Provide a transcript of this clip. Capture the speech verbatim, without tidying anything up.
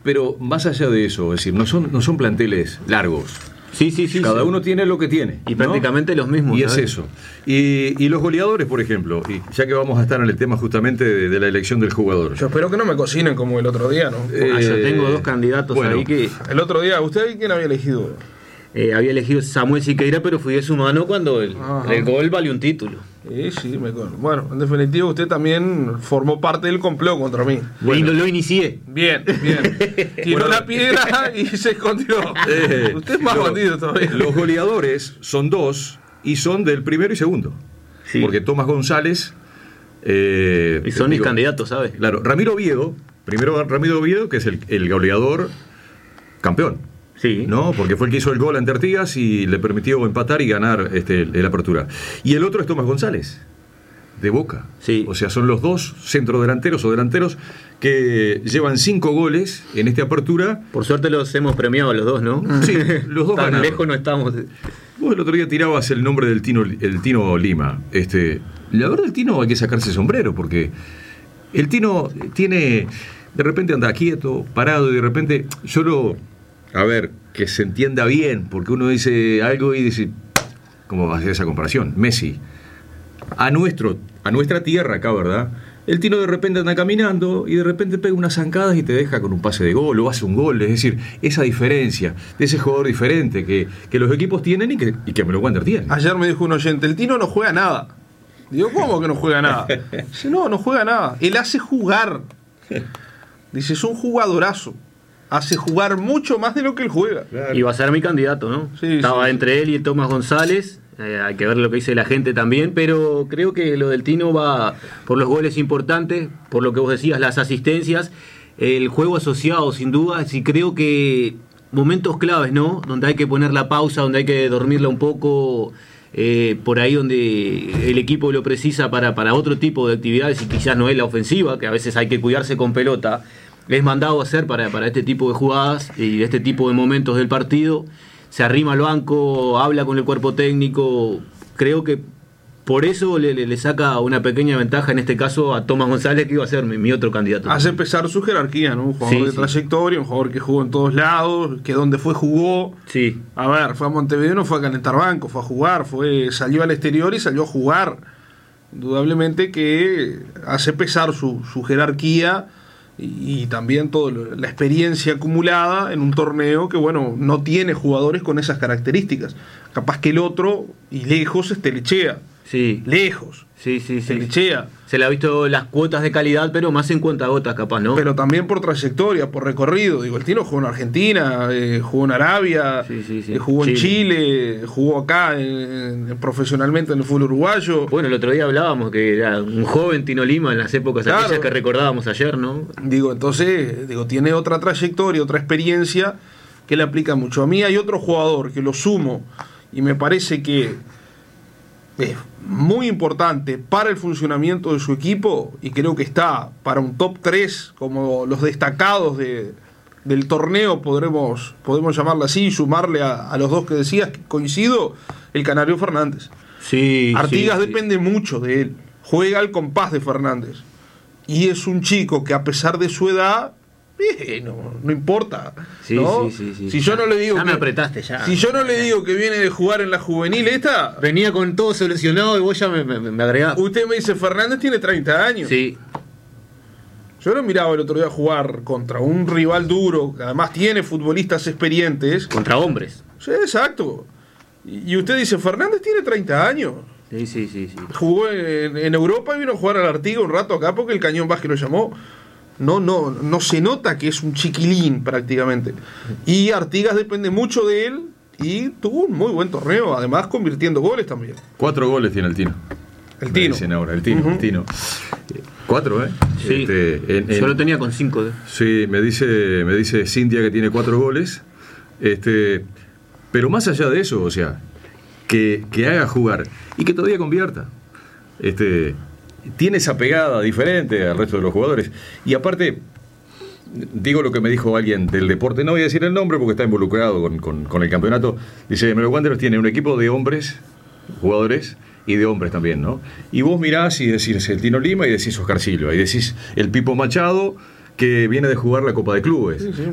pero más allá de eso, es decir, no son, no son planteles largos. Sí, sí, sí. Cada sí. uno tiene lo que tiene. Y prácticamente ¿no? los mismos. Y ¿sabes? es eso. Y, y los goleadores, por ejemplo, y ya que vamos a estar en el tema justamente de, de la elección del jugador. Yo espero que no me cocinen como el otro día, ¿no? Eh, Ah, yo tengo dos candidatos bueno, ahí que... El otro día, ¿usted quién había elegido? Eh, había elegido Samuel Siqueira, pero fui de su mano cuando el, el gol valió un título. Sí, sí, me acuerdo. Bueno, en definitiva, usted también formó parte del complot contra mí. Bueno. Y lo, lo inicié. Bien, bien. Tiró Bueno, la piedra y se escondió. Eh, usted es más lo- bandido todavía. Los goleadores son dos y son del primero y segundo. Sí. Porque Tomás González... eh, Y son mis digo, candidatos, ¿sabes? Claro, Ramiro Oviedo, primero Ramiro Oviedo, que es el, el goleador campeón. Sí. No, porque fue el que hizo el gol ante Artigas y le permitió empatar y ganar este, el apertura. Y el otro es Tomás González, de Boca. Sí. O sea, son los dos centrodelanteros o delanteros que llevan cinco goles en esta apertura. Por suerte los hemos premiado a los dos, ¿no? Sí, los dos Tan ganaron. lejos no estamos. Vos el otro día tirabas el nombre del Tino, el Tino Lima. Este, la verdad, el Tino hay que sacarse el sombrero, porque el Tino tiene, de repente anda quieto, parado, y de repente, yo lo, a ver, que se entienda bien, porque uno dice algo y dice, ¿cómo va a hacer esa comparación? Messi, a nuestro, a nuestra tierra acá, ¿verdad? El Tino de repente anda caminando y de repente pega unas zancadas y te deja con un pase de gol o hace un gol. Es decir, esa diferencia de ese jugador diferente que, que los equipos tienen y que, y que Melo Wander tiene. Ayer me dijo un oyente, el Tino no juega nada. Digo, ¿cómo que no juega nada? Dice, no, no juega nada. Él hace jugar. Dice, es un jugadorazo. Hace jugar mucho más de lo que él juega. Y va a ser mi candidato, ¿no? Sí, Estaba sí, entre él y el Tomás González. Eh, hay que ver lo que dice la gente también, pero creo que lo del Tino va por los goles importantes, por lo que vos decías, las asistencias, el juego asociado, sin duda. Y creo que momentos claves, ¿no? Donde hay que poner la pausa, donde hay que dormirla un poco, eh, por ahí donde el equipo lo precisa para, para otro tipo de actividades y quizás no es la ofensiva, que a veces hay que cuidarse con pelota. Es mandado a hacer para, para este tipo de jugadas y este tipo de momentos del partido. Se arrima al banco, habla con el cuerpo técnico. Creo que por eso le, le, le saca una pequeña ventaja, en este caso, a Tomás González, que iba a ser mi, mi otro candidato. Hace pesar su jerarquía, ¿no? Un jugador Sí, de sí. trayectoria, un jugador que jugó en todos lados, que donde fue jugó. Sí, A ver, fue a Montevideo, no fue a calentar banco, fue a jugar, fue salió al exterior y salió a jugar. Indudablemente que hace pesar su, su jerarquía y, y también toda la experiencia acumulada en un torneo que, bueno, no tiene jugadores con esas características. Capaz que el otro, y lejos, es Telechea. sí, Lejos. sí, sí, sí. Telechea. Se le ha visto las cuotas de calidad, pero más en cuentagotas, capaz, ¿no? Pero también por trayectoria, por recorrido. Digo, el Tino jugó en Argentina, eh, jugó en Arabia, Sí, sí, sí. eh, jugó en Chile. Chile, jugó acá en- en- profesionalmente en el fútbol uruguayo. Bueno, el otro día hablábamos que era un joven Tino Lima en las épocas Claro. aquellas que recordábamos ayer, ¿no? Digo, entonces, digo, tiene otra trayectoria, otra experiencia que le aplica mucho. A mí hay otro jugador que lo sumo y me parece que es muy importante para el funcionamiento de su equipo y creo que está para un top tres como los destacados de, del torneo, podremos, podemos llamarlo así, y sumarle a, a los dos que decías, que coincido, el Canario Fernández. Sí. Artigas sí, sí. depende mucho de él, juega al compás de Fernández y es un chico que a pesar de su edad, eh, no, no importa, Sí, ¿no? sí, sí, sí. Si yo no le digo Ya que, me apretaste, ya. si yo no le digo que viene de jugar en la juvenil esta, Venía con todo solucionado y vos ya me, me, me agregás. usted me dice Fernández tiene treinta años. Sí, Yo lo miraba el otro día jugar contra un rival duro, que además tiene futbolistas experientes. contra hombres. Sí, exacto. Y y usted dice Fernández tiene treinta años. Sí, sí, sí, sí. Jugó en, en Europa y vino a jugar al Artiga un rato acá porque el Cañón Vázquez lo llamó. No, no, no se nota que es un chiquilín prácticamente. Y Artigas depende mucho de él y tuvo un muy buen torneo, además convirtiendo goles también. Cuatro goles tiene el Tino. El Me Tino. dicen ahora, el Tino, Ujú. el Tino. Eh, Cuatro, ¿eh? Sí. Este, en- en- Yo lo tenía con cinco. ¿eh? Sí, me dice, me dice Cintia que tiene cuatro goles. Este, pero más allá de eso, o sea, que, que haga jugar y que todavía convierta. Este, tiene esa pegada diferente al resto de los jugadores. Y aparte, digo lo que me dijo alguien del deporte, no voy a decir el nombre porque está involucrado con, con, con el campeonato. Dice, Melo Wanderers tiene un equipo de hombres, jugadores, y de hombres también, ¿no? Y vos mirás y decís el Tino Lima y decís Oscar Silva, y decís el Pipo Machado, que viene de jugar la Copa de Clubes. Sí, sí.